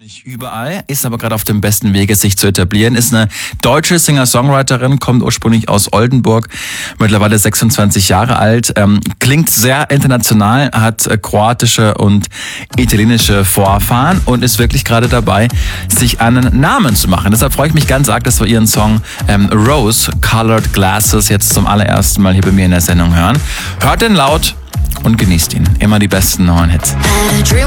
Nicht überall, ist aber gerade auf dem besten Wege, sich zu etablieren. Ist eine deutsche Singer-Songwriterin, kommt ursprünglich aus Oldenburg, mittlerweile 26 Jahre alt, klingt sehr international, hat kroatische und italienische Vorfahren und ist wirklich gerade dabei, sich einen Namen zu machen. Deshalb freue ich mich ganz arg, dass wir ihren Song Rose Colored Glasses jetzt zum allerersten Mal hier bei mir in der Sendung hören. Hört den laut und genießt ihn. Immer die besten neuen Hits.